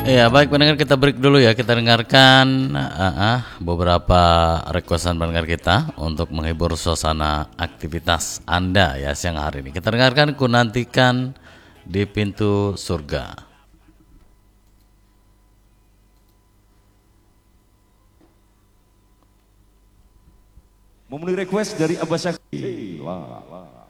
Ya baik pendengar, kita break dulu ya. Kita dengarkan beberapa requestan pendengar kita untuk menghibur suasana aktivitas Anda ya siang hari ini. Kita dengarkan Ku Nantikan di Pintu Surga. Memenuhi request dari Abah Syakir.